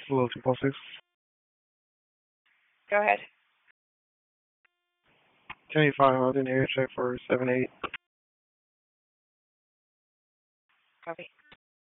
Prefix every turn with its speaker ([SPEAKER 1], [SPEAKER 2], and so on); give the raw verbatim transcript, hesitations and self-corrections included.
[SPEAKER 1] Hello, two four six.
[SPEAKER 2] Go ahead.
[SPEAKER 1] ten eighty-five, I was in air check for seven eight.
[SPEAKER 2] Copy.